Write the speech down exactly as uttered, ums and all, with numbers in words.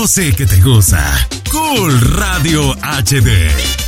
Yo sé que te gusta. Cool Radio H D.